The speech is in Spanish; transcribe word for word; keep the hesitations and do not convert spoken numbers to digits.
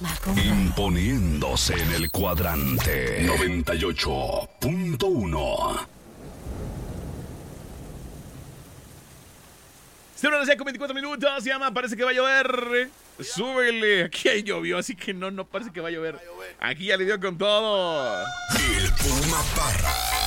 Imponiéndose en el cuadrante noventa y ocho punto uno. cero horas ya con veinticuatro minutos. Se llama, parece que va a llover. Súbele. Aquí ahí llovió, así que no, no parece que va a llover. Aquí ya le dio con todo. El Puma Parra.